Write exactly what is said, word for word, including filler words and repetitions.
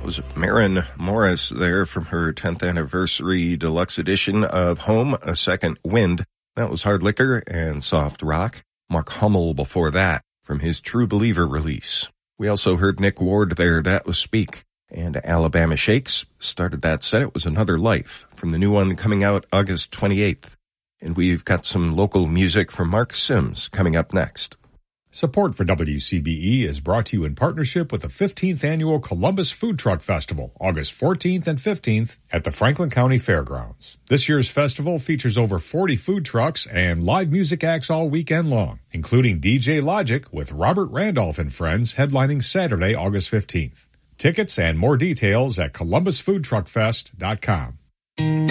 That was Maren Morris there from her tenth anniversary deluxe edition of Home, A Second Wind. That was Hard Liquor and Soft Rock. Mark Hummel before that from his True Believer release. We also heard Nick Ward there, that was Speak. And Alabama Shakes started that set. It was Another Life from the new one coming out August twenty-eighth. And we've got some local music from Mark Sims coming up next. Support for W C B E is brought to you in partnership with the fifteenth Annual Columbus Food Truck Festival, August fourteenth and fifteenth at the Franklin County Fairgrounds. This year's festival features over forty food trucks and live music acts all weekend long, including D J Logic with Robert Randolph and Friends headlining Saturday, August fifteenth. Tickets and more details at columbus food truck fest dot com.